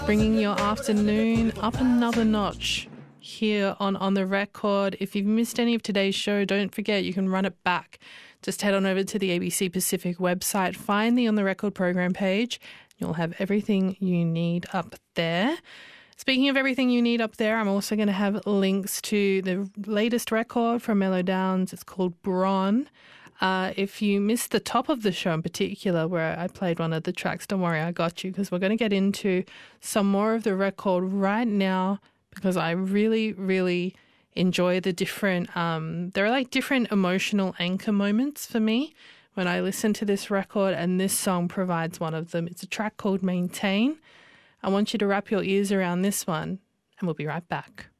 Bringing your afternoon up another notch here on the record. If you've missed any of today's show, don't forget you can run it back. Just head on over to the ABC Pacific website, find the On the Record program page. You'll have everything you need up there. Speaking of everything you need up there, I'm also going to have links to the latest record from Mellow Downs. It's called Bron. If you missed the top of the show in particular, where I played one of the tracks, don't worry, I got you, because we're going to get into some more of the record right now, because I really, really enjoy the different, there are like different emotional anchor moments for me when I listen to this record, and this song provides one of them. It's a track called Maintain. I want you to wrap your ears around this one, and we'll be right back.